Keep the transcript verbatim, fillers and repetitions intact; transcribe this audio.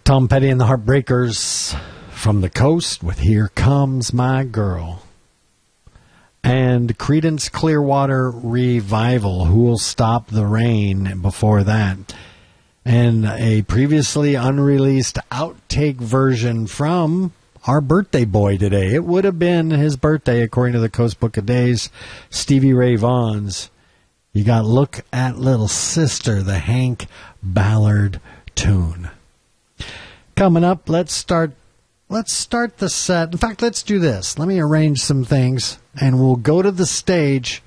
Tom Petty and the Heartbreakers from the Coast with Here Comes My Girl. And Creedence Clearwater Revival, Who Will Stop the Rain, before that. And a previously unreleased outtake version from our birthday boy today. It would have been his birthday, according to the Coast Book of Days, Stevie Ray Vaughan's. You got Look at Little Sister, the Hank Ballard tune. Coming up, let's start let's start the set. In fact, let's do this. Let me arrange some things, and we'll go to the stage